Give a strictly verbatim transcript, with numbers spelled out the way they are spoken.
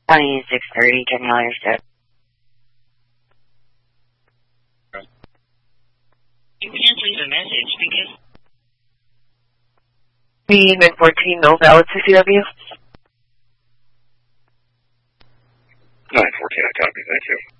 twenty-six thirty, Terminal Understood. You can't leave a message because... B nine fourteen, no valid C C W. nine fourteen, I copy, thank you.